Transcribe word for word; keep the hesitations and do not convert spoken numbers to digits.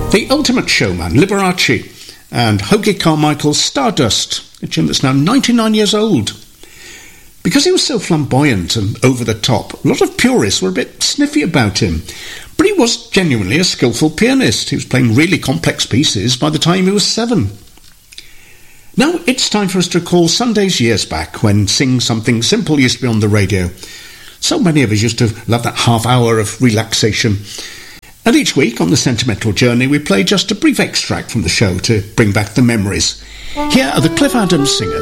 The Ultimate Showman, Liberace, and Hoagy Carmichael's Stardust, a tune that's now ninety-nine years old. Because he was so flamboyant and over the top, a lot of purists were a bit sniffy about him. But he was genuinely a skillful pianist. He was playing really complex pieces by the time he was seven. Now it's time for us to recall Sundays years back when Sing Something Simple used to be on the radio. So many of us used to love that half hour of relaxation. And each week on the Sentimental Journey we play just a brief extract from the show to bring back the memories. Here are the Cliff Adams Singers.